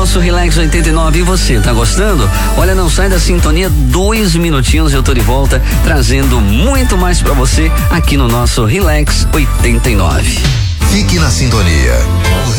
nosso Relax 89. E você, tá gostando? Olha, não sai da sintonia, 2 minutinhos eu tô de volta, trazendo muito mais pra você aqui no nosso Relax 89. Fique na sintonia.